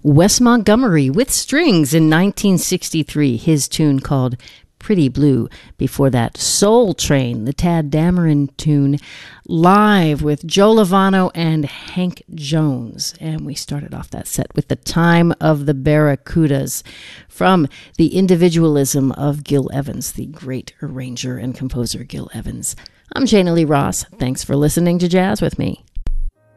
Wes Montgomery with strings in 1963, his tune called Pretty Blue. Before that, Soul Train, the Tad Dameron tune, live with Joe Lovano and Hank Jones. And we started off that set with The Time of the Barracudas from the individualism of Gil Evans, the great arranger and composer Gil Evans. I'm Jana Lee Ross. Thanks for listening to Jazz with me.